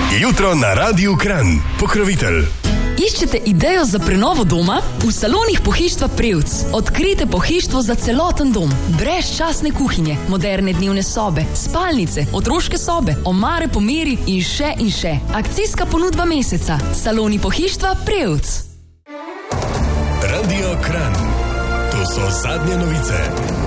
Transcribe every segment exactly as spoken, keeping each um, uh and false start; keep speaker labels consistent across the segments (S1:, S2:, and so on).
S1: Jutro na Radiu Kranj. Pokrovitelj.
S2: Iščete idejo za prenovo doma? V salonih Pohištva Prevc. Odkrite pohištvo za celoten dom. Brezčasne kuhinje, moderne dnevne sobe, spalnice, otroške sobe, omare po meri in še in še. Akcijska ponudba meseca. Saloni Pohištva Prevc.
S1: Radio Kranj. To so zadnje novice.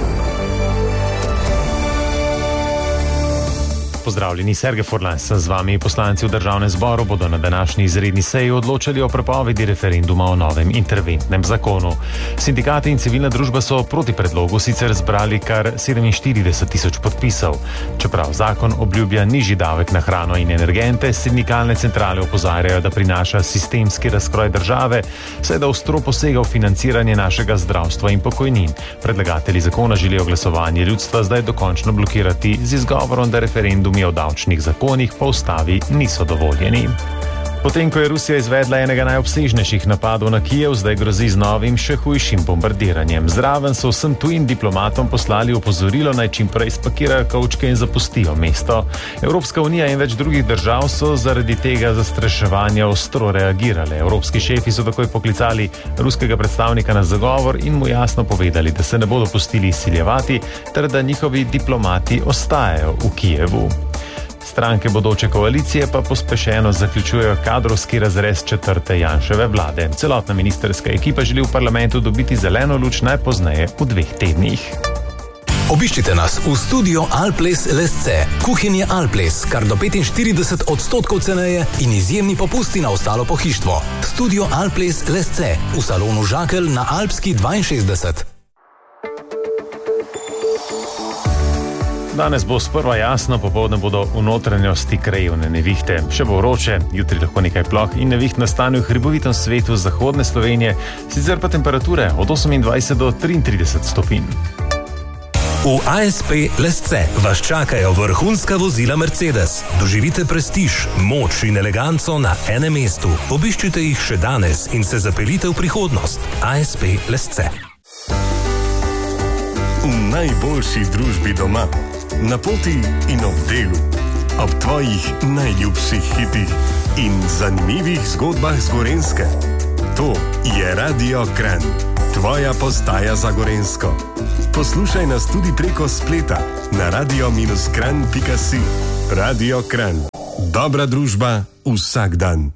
S3: Pozdravljeni, Sergej Furlan sem z vami. Poslanci v Državnem zboru bodo na današnji izredni seji odločali o prepovedi referenduma o novem interventnem zakonu. Sindikati in civilna družba so proti predlogu sicer zbrali kar sedeminštirideset tisoč podpisov. Čeprav zakon obljublja nižji davek na hrano in energente, sindikalne centrale opozarjajo, da prinaša sistemski razkroj države, saj da ostro posega v financiranje našega zdravstva in pokojnin. Predlagatelji zakona želijo glasovanje ljudstva zdaj dokončno blokirati z izgovorom, da referendum o davčnih zakonih po ustavi niso dovoljeni. Potem, ko je Rusija izvedla enega najobsežnejših napadov na Kijev, zdaj grozi z novim, še hujšim bombardiranjem. Zraven so vsem tujim diplomatom poslali opozorilo, naj čim prej spakirajo kovčke in zapustijo mesto. Evropska unija in več drugih držav so zaradi tega zastraševanja ostro reagirale. Evropski šefi so takoj poklicali ruskega predstavnika na zagovor in mu jasno povedali, da se ne bodo pustili izsiljevati, ter da njihovi diplomati ostajajo v Kijevu. Stranke bodoče koalicije pa pospešeno zaključujejo kadrovski razrez četrte Janševe vlade. Celotna ministrska ekipa želi v parlamentu dobiti zeleno luč najpozneje v dveh tednih.
S4: Obiščite nas v studio Alples Lesce. Kuhinje Alples, kar do petinštirideset odstotkov ceneje in izjemni popusti na ostalo pohištvo. Studio Alples Lesce v salonu Žakelj na Alpski dvainšestdeset.
S3: Danes bo sprva jasno, popoldne bodo v notranjosti krajevne nevihte. Še bo vroče, jutri lahko nekaj ploh in neviht nastane v hribovitem svetu zahodne Slovenije, sicer pa temperature od osemindvajset do triintrideset stopinj.
S4: V A S P Lesce vas čakajo vrhunska vozila Mercedes. Doživite prestiž, moč in eleganco na enem mestu. Obiščite jih še danes in se zapeljite v prihodnost. A S P Lesce.
S1: V najboljši družbi doma. Na poti in ob delu, ob tvojih najljubših hitih in zanimivih zgodbah z Gorenjske. To je Radio Kranj, tvoja postaja za Gorenjsko. Poslušaj nas tudi preko spleta na radio dash kranj pika si. Radio Kranj, dobra družba vsak dan.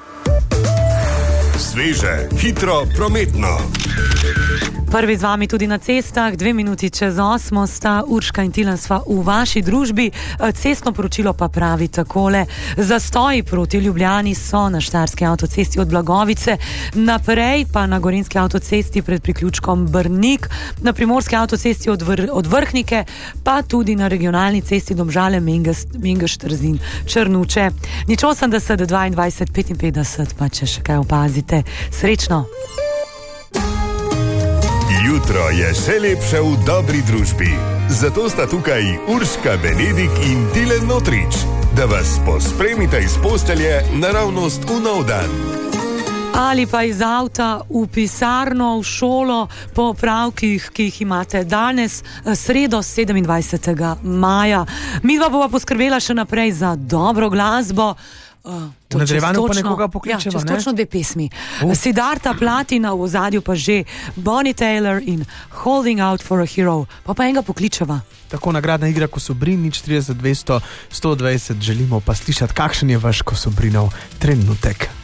S1: Sveže, hitro, prometno.
S5: Prvi z vami tudi na cestah, dve minuti čez osmo sta Urška in Tilen sva v vaši družbi. Cestno poročilo pa pravi takole. Zastoji proti Ljubljani so na štajerski avtocesti od Blagovice, naprej pa na gorenjski avtocesti pred priključkom Brnik, na primorski avtocesti od, Vr- od Vrhnike, pa tudi na regionalni cesti Domžale, Mengeš, Trzin, Črnuče. Nič osemdeset, dvaindvajset, petinpetdeset, pa če še kaj opazite. Srečno!
S1: Jutro je še lepše v dobri družbi. Zato sta tukaj Urška Benedik in Tilen Notrič, da vas pospremita iz postelje naravnost v nov dan.
S5: Ali pa iz avta v pisarno, v šolo, po opravkih, ki jih imate danes, sredo sedemindvajsetega maja. Midva bova poskrbela še naprej za dobro glasbo. Uh,
S6: v nadaljevanju pa nekoga pokličeva,
S5: ja, čez
S6: ne?
S5: točno dve pesmi.
S6: Uh.
S5: Siddharta Platina, v ozadju pa že Bonnie Taylor in Holding Out for a Hero. Pa pa enega pokličeva.
S6: Tako nagradna igra Kosobrin, nič trideset, dvesto, sto dvajset, želimo pa slišati, kakšen je vaš Kosobrinov trenutek.